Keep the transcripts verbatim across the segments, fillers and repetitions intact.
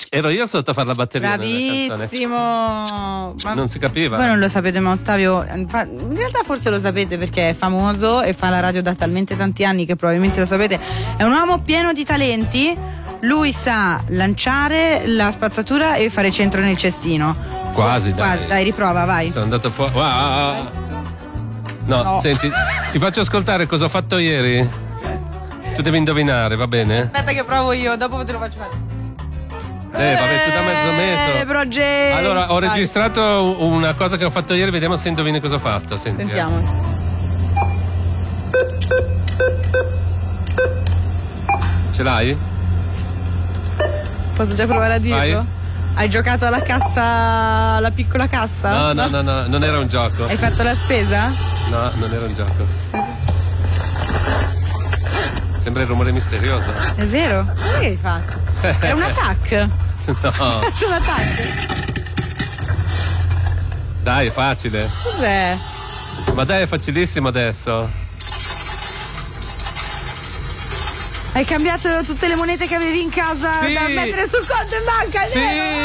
Ero io sotto a fare la batteria. Bravissimo. Ma non si capiva. Voi non lo sapete, ma Ottavio in realtà forse lo sapete perché è famoso e fa la radio da talmente tanti anni che probabilmente lo sapete. È un uomo pieno di talenti. Lui sa lanciare la spazzatura e fare centro nel cestino. Quasi, dai. Quasi, dai, riprova, vai. Sono andato fuori. Wow. No, no, senti, ti faccio ascoltare cosa ho fatto ieri. Tu devi indovinare, va bene? Aspetta che provo io, dopo te lo faccio fare. Eh, vabbè, tu da mezzo metro. Eh, progetti. Allora, ho registrato una cosa che ho fatto ieri, vediamo se indovini cosa ho fatto. Senti, Sentiamo. Ce l'hai? Posso già provare a dirlo? Vai. Hai giocato alla cassa, alla piccola cassa? No, no, no, no, non era un gioco. Hai fatto la spesa? No, non era un gioco. Sembra il rumore misterioso. È vero? Cosa hai fatto? È un attack. No. È un attack. Dai, è facile. Cos'è? Ma dai, è facilissimo adesso. Hai cambiato tutte le monete che avevi in casa Sì. da mettere sul conto in banca? Sì!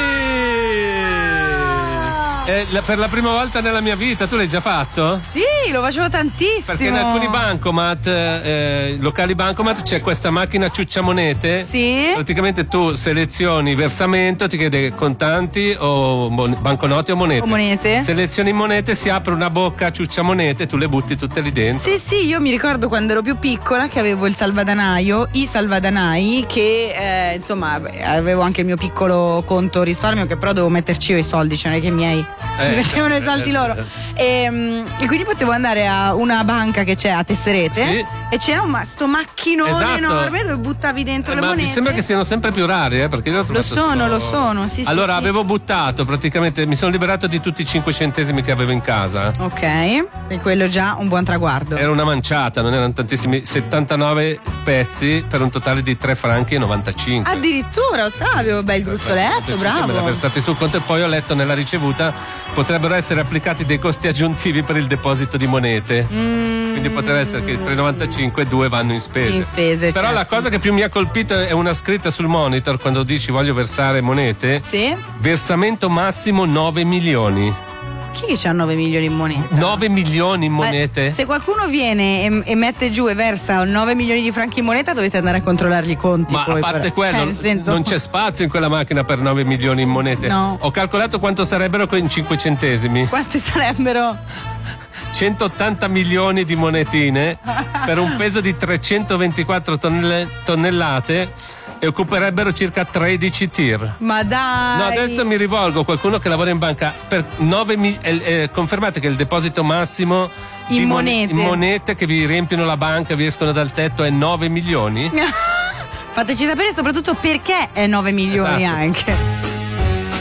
È la, per la prima volta nella mia vita, tu l'hai già fatto? Sì, lo facevo tantissimo. Perché in alcuni bancomat, eh, locali bancomat, c'è questa macchina ciucciamonete. Sì. Praticamente tu selezioni versamento, ti chiede contanti o mon- banconote o monete. O monete. Selezioni monete, si apre una bocca ciucciamonete, tu le butti tutte lì dentro. Sì, sì, io mi ricordo quando ero più piccola che avevo il salvadanaio, i salvadanai, che eh, insomma avevo anche il mio piccolo conto risparmio, che però dovevo metterci io i soldi, cioè non è che i miei Eh, mi mettevano i soldi eh, loro. eh, E, mm, e quindi potevo andare a una banca che c'è a Tesserete. Sì. E c'era un ma- sto macchinone Esatto. enorme dove buttavi dentro Eh, le ma monete. mi sembra che siano sempre più rari, eh, perché io ho Lo trovato sono, solo- lo sono, sì, sì. Allora sì. avevo buttato praticamente, mi sono liberato di tutti i cinque centesimi che avevo in casa. Ok, e quello già un buon traguardo. Era una manciata, non erano tantissimi, settantanove pezzi per un totale di tre franchi e novantacinque. Addirittura, Ottavio, bel gruzzoletto, bravo. Me l'ha versati sul conto e poi ho letto nella ricevuta potrebbero essere applicati dei costi aggiuntivi per il deposito di monete. Mm. Quindi potrebbe essere che i tre virgola novantacinque e due vanno in spese. In spese, Però certo. la cosa che più mi ha colpito è una scritta sul monitor quando dici voglio versare monete. Sì? Versamento massimo nove milioni. Chi che c'ha nove milioni in moneta? nove milioni in monete? Ma se qualcuno viene e, e mette giù e versa nove milioni di franchi in moneta, dovete andare a controllargli i conti. Ma poi, a parte però. quello, Cioè, nel senso... non c'è spazio in quella macchina per nove milioni in monete. No. Ho calcolato quanto sarebbero in cinque centesimi. Quante sarebbero? centottanta milioni di monetine per un peso di trecentoventiquattro tonnelle- tonnellate e occuperebbero circa tredici tir. Ma dai! No, adesso mi rivolgo a qualcuno che lavora in banca. Per nove mi- eh, eh, confermate che il deposito massimo In di mon- monete. in monete che vi riempiono la banca, vi escono dal tetto, è nove milioni? Fateci sapere soprattutto perché è nove milioni Esatto. anche.